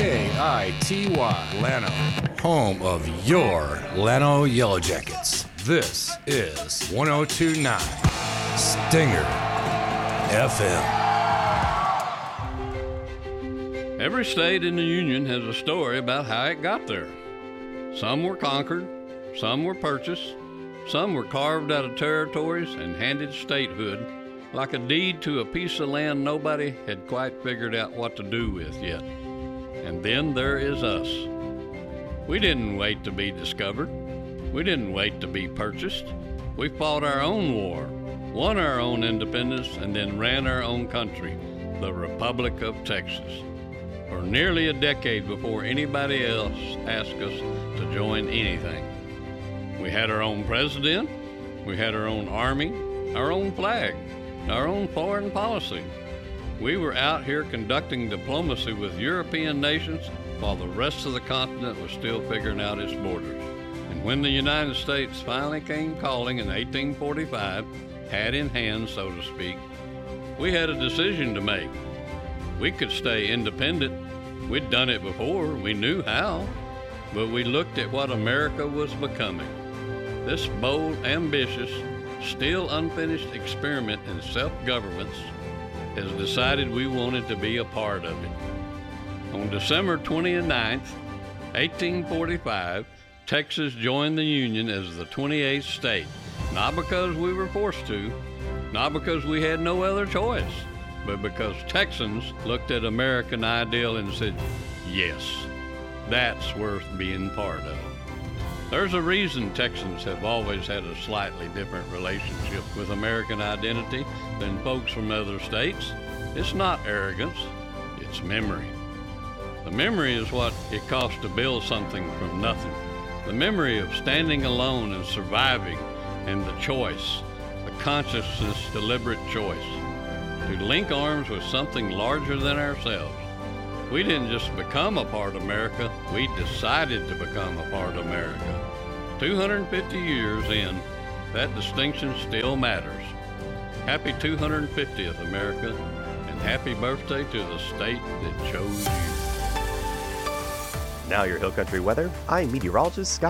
KITY Llano, home of your Llano Yellow Jackets. This is 1029 Stinger FM. Every state in the Union has a story about how it got there. Some were conquered, some were purchased, some were carved out of territories and handed statehood, like a deed to a piece of land nobody had quite figured out what to do with yet. And then there is us. We didn't wait to be discovered. We didn't wait to be purchased. We fought our own war, won our own independence, and then ran our own country, the Republic of Texas, for nearly a decade before anybody else asked us to join anything. We had our own president, we had our own army, our own flag, our own foreign policy. We were out here conducting diplomacy with European nations while the rest of the continent was still figuring out its borders. And when the United States finally came calling in 1845, hat in hand, so to speak, we had a decision to make. We could stay independent. We'd done it before. We knew how. But we looked at what America was becoming. This bold, ambitious, still unfinished experiment in self-governance has decided we wanted to be a part of it. On December 29th, 1845, Texas joined the Union as the 28th state, not because we were forced to, not because we had no other choice, but because Texans looked at American ideal and said, yes, that's worth being part of. There's a reason Texans have always had a slightly different relationship with American identity than folks from other states. It's not arrogance, it's memory. The memory is what it costs to build something from nothing. The memory of standing alone and surviving, and the choice, the consciousness, deliberate choice, to link arms with something larger than ourselves. We didn't just become a part of America, we decided to become a part of America. 250 years in, that distinction still matters. Happy 250th, America, and happy birthday to the state that chose you. Now your Hill Country weather. I'm meteorologist Scott